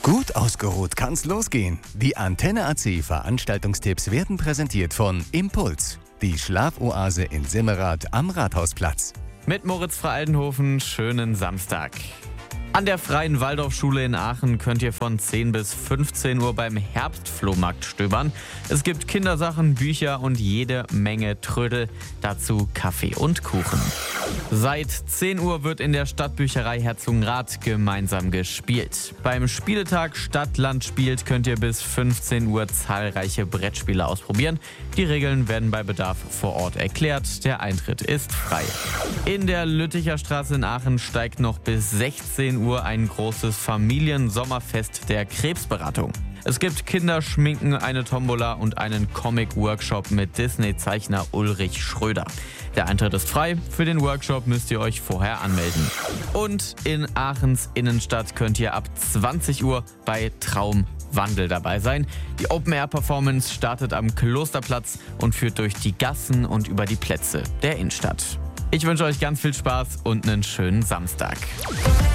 Gut ausgeruht kann's losgehen. Die Antenne AC Veranstaltungstipps werden präsentiert von Impuls, die Schlafoase in Simmerath am Rathausplatz. Mit Moritz Frey-Aldenhofen, schönen Samstag. An der Freien Waldorfschule in Aachen könnt ihr von 10 bis 15 Uhr beim Herbstflohmarkt stöbern. Es gibt Kindersachen, Bücher und jede Menge Trödel, dazu Kaffee und Kuchen. Seit 10 Uhr wird in der Stadtbücherei Herzogenrath gemeinsam gespielt. Beim Spieletag Stadt-Land spielt könnt ihr bis 15 Uhr zahlreiche Brettspiele ausprobieren. Die Regeln werden bei Bedarf vor Ort erklärt. Der Eintritt ist frei. In der Lütticher Straße in Aachen steigt noch bis 16 Uhr ein großes Familiensommerfest der Krebsberatung. Es gibt Kinderschminken, eine Tombola und einen Comic-Workshop mit Disney-Zeichner Ulrich Schröder. Der Eintritt ist frei, für den Workshop müsst ihr euch vorher anmelden. Und in Aachens Innenstadt könnt ihr ab 20 Uhr bei Traumwandel dabei sein. Die Open-Air-Performance startet am Klosterplatz und führt durch die Gassen und über die Plätze der Innenstadt. Ich wünsche euch ganz viel Spaß und einen schönen Samstag.